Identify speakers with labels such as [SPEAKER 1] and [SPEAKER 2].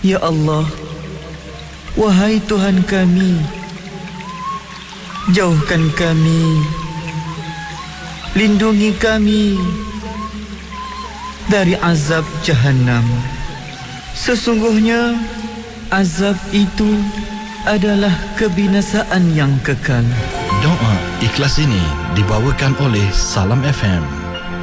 [SPEAKER 1] Ya Allah, wahai Tuhan kami, jauhkan kami, lindungi kami dari azab Jahannam. Sesungguhnya azab itu adalah kebinasaan yang kekal.
[SPEAKER 2] Doa ikhlas ini dibawakan oleh Salam FM.